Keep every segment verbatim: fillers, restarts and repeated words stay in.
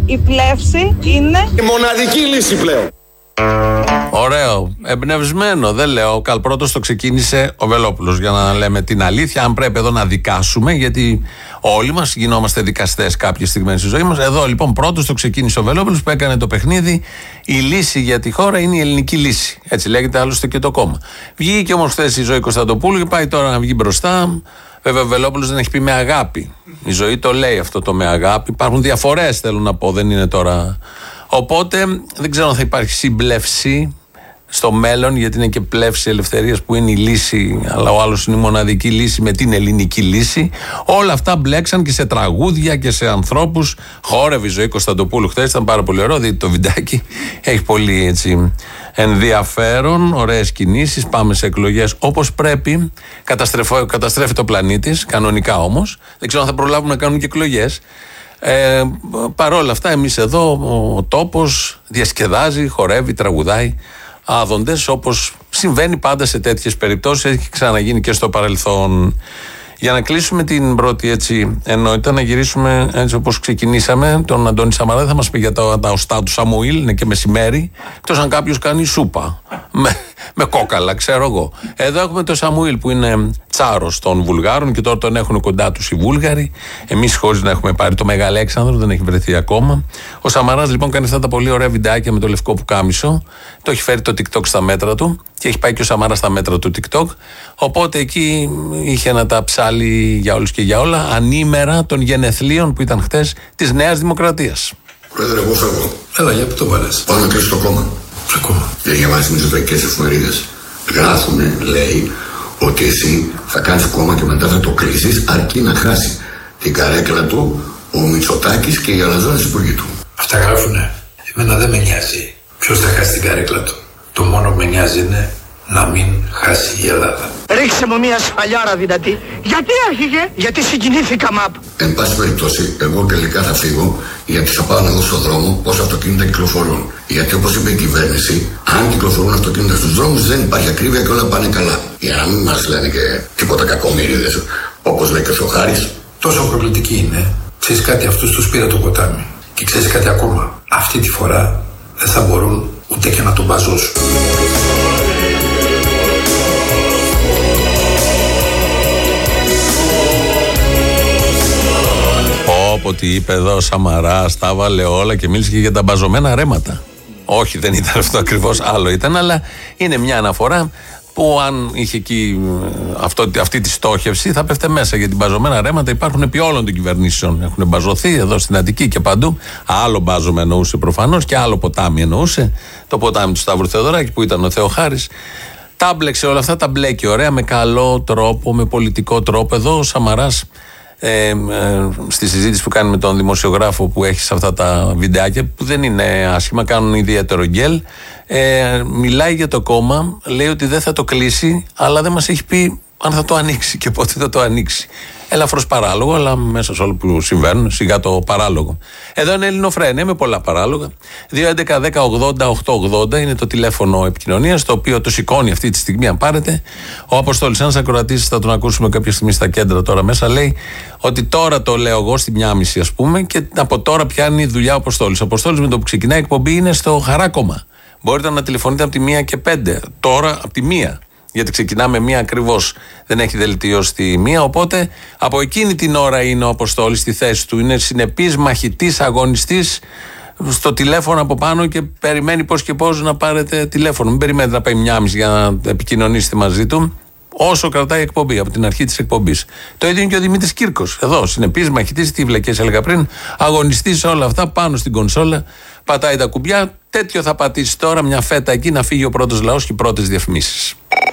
η πλεύση είναι η μοναδική λύση πλέον. Ωραίο, εμπνευσμένο. Δεν λέω. Καλπρότος το ξεκίνησε ο Βελόπουλος. Για να λέμε την αλήθεια, αν πρέπει εδώ να δικάσουμε, γιατί όλοι μας γινόμαστε δικαστές κάποιες στιγμές στη ζωή μας. Εδώ λοιπόν πρώτος το ξεκίνησε ο Βελόπουλος που έκανε το παιχνίδι. Η λύση για τη χώρα είναι η ελληνική λύση. Έτσι λέγεται άλλωστε και το κόμμα. Βγήκε όμως χθες η Ζωή Κωνσταντοπούλου και πάει τώρα να βγει μπροστά. Βέβαια, ο Βελόπουλος δεν έχει πει με αγάπη. Η Ζωή το λέει αυτό το με αγάπη. Υπάρχουν διαφορές, θέλω να πω, δεν είναι τώρα. Οπότε δεν ξέρω αν θα υπάρχει σύμπλευση στο μέλλον, γιατί είναι και πλεύση ελευθερίας που είναι η λύση, αλλά ο άλλος είναι η μοναδική λύση με την ελληνική λύση. Όλα αυτά μπλέξαν και σε τραγούδια και σε ανθρώπους. Χόρευε η Ζωή Κωνσταντοπούλου χθες, ήταν πάρα πολύ ωραίο. Δείτε το βιντεάκι, έχει πολύ έτσι ενδιαφέρον, ωραίες κινήσεις. Πάμε σε εκλογές όπως πρέπει. Καταστρέφει το πλανήτης, κανονικά όμως. Δεν ξέρω αν θα προλάβουν να κάνουν και εκλογές. Ε, παρόλα αυτά εμείς εδώ ο τόπος διασκεδάζει, χορεύει, τραγουδάει άδοντες, όπως συμβαίνει πάντα σε τέτοιες περιπτώσεις. Έχει ξαναγίνει και στο παρελθόν. Για να κλείσουμε την πρώτη έτσι ενότητα, να γυρίσουμε έτσι όπως ξεκινήσαμε. Τον Αντώνη Σαμαρά δεν θα μας πει για τα, τα οστά του Σαμουήλ, είναι και μεσημέρι, εκτός αν κάποιος κάνει σούπα με, με κόκαλα, ξέρω εγώ. Εδώ έχουμε τον Σαμουήλ που είναι τσάρος των Βουλγάρων και τώρα τον έχουν κοντά τους οι Βούλγαροι. Εμείς χωρίς να έχουμε πάρει το Μεγαλέξανδρο, δεν έχει βρεθεί ακόμα. Ο Σαμαράς λοιπόν κάνει αυτά τα πολύ ωραία βιντεάκια με το λευκό πουκάμισο. Το έχει φέρει το TikTok στα μέτρα του και έχει πάει και ο Σαμαράς στα μέτρα του TikTok. Οπότε εκεί είχε να τα ψάλει για όλους και για όλα, ανήμερα των γενεθλίων που ήταν χτες της Νέας Δημοκρατίας. Πρόεδρε, εγώ φεύγω. Έλα, για πού το βάλες? Πάω να κλείσω το κόμμα. Ποιο κόμμα? Για διαβάσει μισοτρακικές εφημερίδες. Γράφουνε, λέει, ότι εσύ θα κάνεις κόμμα και μετά θα το κλείσεις αρκεί να χάσει την καρέκλα του ο Μητσοτάκης και οι αλαζόνες υπουργοί του. Αυτά γράφουνε. Εμένα δεν με νοιάζει ποιος θα χάσει την καρέκλα του. Το μόνο που με νοιάζει είναι να μην χάσει η Ελλάδα. Ρίξε μου μια σφαλιάρα δυνατή. Γιατί άρχιγε? Γιατί συγκινήθηκα μαπ. Εν πάση περιπτώσει, εγώ τελικά θα φύγω γιατί θα πάω να δω στον δρόμο πόσα αυτοκίνητα κυκλοφορούν. Γιατί όπως είπε η κυβέρνηση, αν κυκλοφορούν αυτοκίνητα στους δρόμους δεν υπάρχει ακρίβεια και όλα πάνε καλά. Για να μην μας λένε και τίποτα κακομοίριδες, όπως λέει και ο Θεοχάρης. Τόσο προκλητική είναι. Ξέρεις κάτι, αυτούς τους πήρε το ποτάμι. Και ξέρεις κάτι ακόμα. Αυτή τη φορά δεν θα μπορούν ούτε και να τον μπαζώσουν. Όποτε είπε εδώ ο Σαμαράς, τα βάλε όλα και μίλησε και για τα μπαζωμένα ρέματα. Όχι, δεν ήταν αυτό ακριβώς, άλλο ήταν, αλλά είναι μια αναφορά που αν είχε εκεί αυτό, αυτή τη στόχευση θα πέφτε μέσα, γιατί μπαζωμένα ρέματα υπάρχουν επί όλων των κυβερνήσεων. Έχουν μπαζωθεί εδώ στην Αττική και παντού. Άλλο μπάζωμα εννοούσε προφανώς και άλλο ποτάμι εννοούσε. Το ποτάμι του Σταύρου Θεοδωράκη που ήταν ο Θεοχάρης. Τα μπλέξε όλα αυτά, τα μπλέκει ωραία, με καλό τρόπο, με πολιτικό τρόπο. Εδώ ο Σαμαράς Ε, ε, στη συζήτηση που κάνει με τον δημοσιογράφο που έχει σε αυτά τα βιντεάκια, που δεν είναι άσχημα, κάνουν ιδιαίτερο γκέλ, ε, μιλάει για το κόμμα, λέει ότι δεν θα το κλείσει, αλλά δεν μας έχει πει αν θα το ανοίξει και πότε θα το ανοίξει. Ελαφρώς παράλογο, αλλά μέσα σε όλα που συμβαίνουν, σιγά το παράλογο. Εδώ είναι Ελληνοφρένεια με πολλά παράλογα. δύο έντεκα δέκα ογδόντα οκτακόσια ογδόντα είναι το τηλέφωνο επικοινωνίας, το οποίο το σηκώνει αυτή τη στιγμή, αν πάρετε. Ο Αποστόλης, ένας ακροατής, θα τον ακούσουμε κάποια στιγμή στα κέντρα τώρα μέσα, λέει ότι τώρα το λέω εγώ στη μία μισή, ας πούμε, και από τώρα πιάνει δουλειά ο Αποστόλης. Ο Αποστόλης με το που ξεκινάει η εκπομπή είναι στο Χαράκωμα. Μπορείτε να τηλεφωνείτε από τη μία και πέντε. Τώρα από τη μία. Γιατί ξεκινάμε μία ακριβώς, δεν έχει δελτίο στη μία. Οπότε από εκείνη την ώρα είναι ο Αποστόλης στη θέση του. Είναι συνεπής, μαχητής, αγωνιστής στο τηλέφωνο από πάνω και περιμένει πώς και πώς να πάρετε τηλέφωνο. Μην περιμένετε να πάει μια μισή για να επικοινωνήσετε μαζί του. Όσο κρατάει η εκπομπή, από την αρχή της εκπομπής. Το ίδιο είναι και ο Δημήτρης Κύρκος. Εδώ, συνεπής, μαχητής, τι βλακές έλεγα πριν, αγωνιστής όλα αυτά πάνω στην κονσόλα, πατάει τα κουμπιά. Τέτοιο θα πατήσει τώρα, μια φέτα εκεί, να φύγει ο πρώτος λαός και οι πρώτες διαφημίσεις.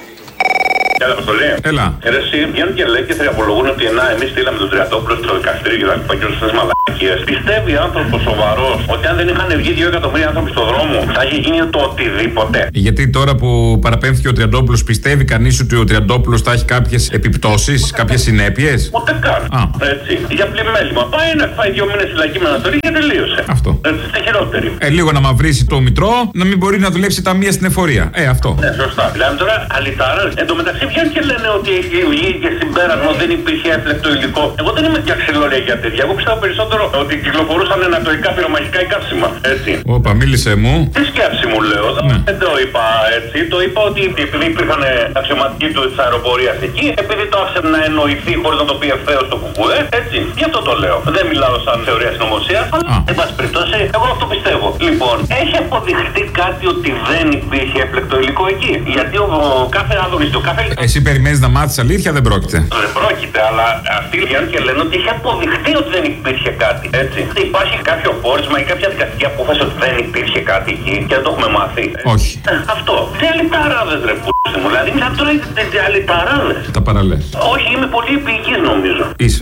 Έλα, Αποστολή. Έλα. Ρε, εσύ βγαίνουν και λέει και θριαπολογούν ότι να, εμείς στείλαμε τον Τριαντόπουλο στο δικαστήριο και τα λοιπά και όλες αυτές τις μαλακίες. Πιστεύει άνθρωπος σοβαρός ότι αν δεν είχαν βγει δύο εκατομμύρια άνθρωποι στον δρόμο θα είχε γίνει το οτιδήποτε? Γιατί τώρα που παραπέμφθηκε ο Τριαντόπουλος, πιστεύει κανείς ότι ο Τριαντόπουλος θα έχει κάποιες επιπτώσεις, κάποιες συνέπειες? Ούτε καν. Α. Έτσι. Για πλημέλημα. Πάει να φάει δύο μήνες φυλακή με αναστολή και τελείωσε. Αυτό. Έτσι, στη χειρότερη. Ε, λίγο να μαυρίσει το μητρό, να μην μπορεί να δουλέψει ταμεία στην εφορία. Ε, αυτό. Ναι, σωστά. Μιλάμε τώρα αλυτάρα. Εν τω μεταξύ και βγαίνουν και λένε ότι έχει βγει και συμπέρασμα δεν υπήρχε έφλεκτο υλικό. Εγώ δεν είμαι για ξυλόρια για τέτοια. Εγώ πιστεύω περισσότερο ότι κυκλοφορούσαν ανατοϊκά πυρομαχικά ή καύσιμα. Έτσι. Όπα, μίλησε μου. Τι σκέψη μου λέω. Ναι. Δεν το είπα έτσι. Το είπα ότι επειδή υπήρχαν αξιωματικοί του τη αεροπορία εκεί, επειδή το άφησε να εννοηθεί χωρί να το πει ευθέω το κουκουέ, έτσι. Γι' αυτό το λέω. Δεν μιλάω σαν θεωρία συνωμοσία, αλλά εν πάση περιπτώσει, εγώ αυτό πιστεύω. Λοιπόν, έχει αποδειχτεί κάτι ότι δεν υπήρχε έφλεκτο υλικό εκεί. Γιατί ο, ο κάθε άδωνης του κάθε. Εσύ περιμένεις να μάθεις αλήθεια, δεν πρόκειται. Δεν πρόκειται, αλλά αυτοί βγαίνουν και λένε ότι έχει αποδειχτεί ότι δεν υπήρχε κάτι. Έτσι. Υπάρχει κάποιο πόρισμα ή κάποια δικαστική απόφαση ότι δεν υπήρχε κάτι εκεί και δεν το έχουμε μάθει. Όχι. Ε, αυτό. Τι αλυταράδες ρε π***ι μου. Δηλαδή, μιλάμε τώρα για αλυταράδες. Τα παραλές. Όχι, είμαι πολύ επίοικης νομίζω. Είσαι.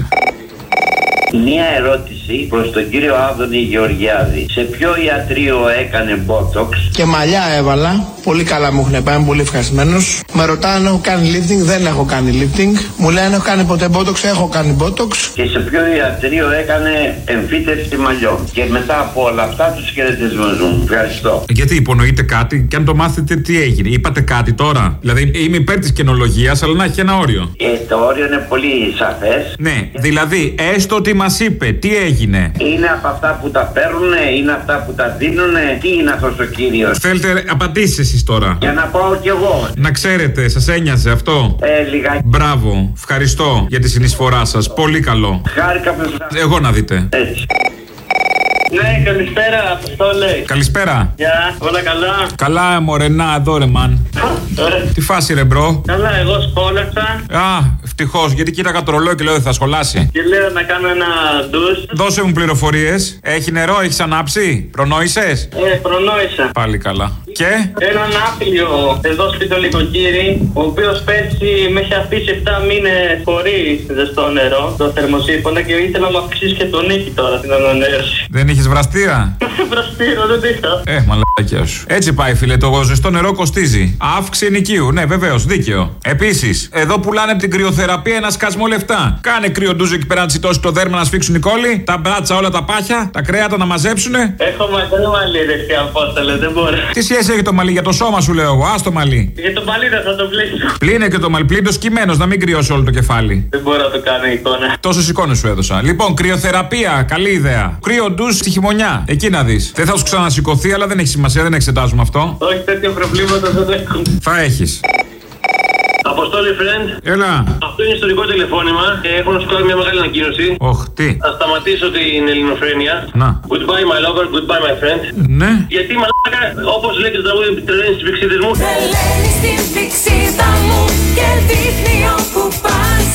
Μία ερώτηση προς τον κύριο Άδωνη Γεωργιάδη. Σε ποιο ιατρείο έκανε botox? Και μαλλιά έβαλα. Πολύ καλά μου έχουν πάει, είμαι πολύ ευχαριστημένος. Με ρωτάνε αν έχω κάνει lifting, δεν έχω κάνει lifting. Μου λένε αν έχω κάνει ποτέ botox, έχω κάνει botox. Και σε ποιο ιατρείο έκανε εμφύτευση μαλλιών? Και μετά από όλα αυτά τους χαιρετισμούς μου. Ευχαριστώ. Γιατί υπονοείτε κάτι και αν το μάθετε τι έγινε? Είπατε κάτι τώρα? Δηλαδή είμαι υπέρ της καινολογίας, αλλά να έχει ένα όριο. Ε, το όριο είναι πολύ σαφές. Ναι, δηλαδή έστω ότι μας είπε τι έγινε. Είναι από αυτά που τα παίρνουνε, είναι αυτά που τα δίνουνε. Τι είναι αυτός ο κύριος? Θέλετε απαντήσεις εσείς τώρα? Για να πάω κι εγώ. Να ξέρετε, σας ένοιαζε αυτό? Ε, λιγάκι. Μπράβο, ευχαριστώ για τη συνεισφορά σας. Πολύ καλό. Χάρηκα που σας... Εγώ να δείτε. Έτσι. Ναι, καλησπέρα, Αποστόλε. Καλησπέρα. Γεια, όλα καλά? Καλά, μωρενά, εδώ ρε μαν. Τι φάση ρε μπρο? Καλά, εγώ σχόλασα. Α, ευτυχώς, γιατί κοίταγα το ρολόι και λέω θα σχολάσει. Και λέω να κάνω ένα ντους. Δώσε μου πληροφορίες. Έχει νερό, έχεις ανάψει? Προνόησες? Ε, προνόησα. Πάλι καλά. Και? Έναν άπλιο εδώ σπίτι λικοκύρι, ο οποίος πέρσι με έχει αφήσει επτά μήνες χωρίς ζεστό νερό, το θερμοσύμφωνα, και ήθελα να μου αυξήσει και τον νίκη τώρα την ανανέωση. Δεν είχες βραστήρα? Βραστήρα, δεν είχα. Ε, μαλακιά σου. Έτσι πάει, φίλε, το ζεστό νερό κοστίζει. Αύξηση ενοικίου, ναι, βεβαίως, δίκαιο. Επίσης, εδώ πουλάνε από την κρυοθεραπεία ένα σκασμό λεφτά. Κάνε κρύο ντουζο εκεί πέρα να τσιτώσει το δέρμα, να σφίξουν οι κόλλοι, τα μπράτσα όλα τα πάχια, τα κρέατα να μαζέψουνε. Έχω μακρύ μαλλί, ρε και Απόστολε, δεν μπορώ. Τι σχέση έχει το μαλλί? Για το σώμα σου λέω εγώ, άστο μαλλί. Για το μαλλί δεν θα το πλήσω. Πλύνε και το μαλλί, πλύνε το σκυμμένος, να μην κρυώσει όλο το κεφάλι. Δεν μπορώ να το κάνω εικόνα. Τόσες εικόνες σου έδωσα. Λοιπόν, κρυοθεραπεία, καλή ιδέα. Κρύο ντουζ στη χειμωνιά. Εκεί να δεις. Δεν θα σου ξανασηκωθεί, αλλά δεν έχει σημασία, δεν εξετάζουμε αυτό. Όχι, τέτοια προβλήματα δεν έχουν. Θα έχεις. Αποστόλη, friend. Έλα. Αυτό είναι ιστορικό τηλεφώνημα και έχω να σου κάνω μια μεγάλη ανακοίνωση. Οχ, τι. Θα σταματήσω την ελληνοφρένεια. Να. Goodbye, my lover, goodbye, my friend. Ναι. Γιατί μαλάκα, όπως λέει και το τραγούδι, τρελαίνει στις πηξίδες μου. Τρελαίνει στην πηξίδα μου και δείχνει όπου πας.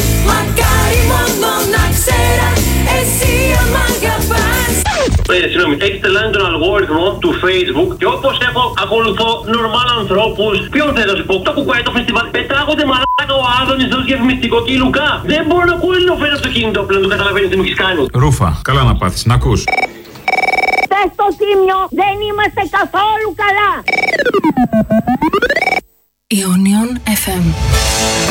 Μακάρι μόνο να ξέρα εσύ αν μ' αγαπάς. Ε, συγγνώμη, έχει τελάνει τον αλγόριθμο του Facebook και όπως έχω ακολουθώ νορμάλ ανθρώπους. Ποιον θέλω να σου πω, το κουκουέ, το φεστιβάλ. Πετάγονται μαλάκα ο Άδωνης ως διαφημιστικό και η Λουκά. Δεν μπορώ να ακούω ελληνοφρένεια στο κινητό πλέον, το καταλαβαίνεις τι μου έχεις κάνει. Ρούφα, καλά να πάθεις, να ακούς. Πες στο Τίμιο, δεν είμαστε καθόλου καλά. Ionion εφ εμ.